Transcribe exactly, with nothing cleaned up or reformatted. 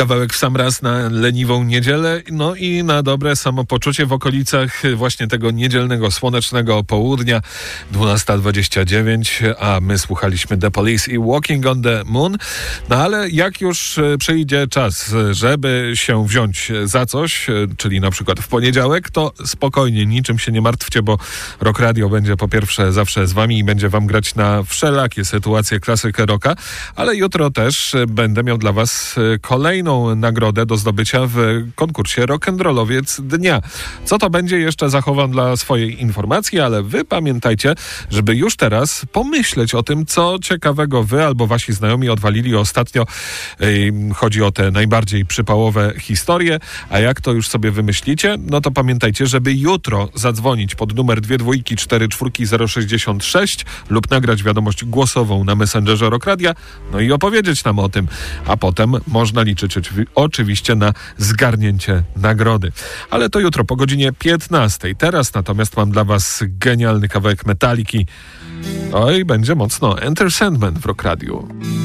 Kawałek w sam raz na leniwą niedzielę, no i na dobre samopoczucie w okolicach właśnie tego niedzielnego, słonecznego południa, dwunasta dwadzieścia dziewięć, a my słuchaliśmy The Police i Walking on the Moon. No ale jak już przyjdzie czas, żeby się wziąć za coś, czyli na przykład w poniedziałek, to spokojnie, niczym się nie martwcie, bo Rock Radio będzie po pierwsze zawsze z wami i będzie wam grać na wszelakie sytuacje klasykę rocka, ale jutro też będę miał dla was kolejną nagrodę do zdobycia w konkursie Rock'n'Rollowiec Dnia. Co to będzie, jeszcze zachowam dla swojej informacji, ale wy pamiętajcie, żeby już teraz pomyśleć o tym, co ciekawego wy albo wasi znajomi odwalili ostatnio. Chodzi o te najbardziej przypałowe historie, a jak to już sobie wymyślicie, no to pamiętajcie, żeby jutro zadzwonić pod numer dwie dwójki cztery czwórki zero sześćdziesiąt sześć lub nagrać wiadomość głosową na Messengerze Rock Radia, no i opowiedzieć nam o tym, a potem można liczyć oczywiście na zgarnięcie nagrody. Ale to jutro po godzinie piętnastej. Teraz natomiast mam dla was genialny kawałek Metaliki. Oj, będzie mocno. Enter Sandman w Rock Radiu.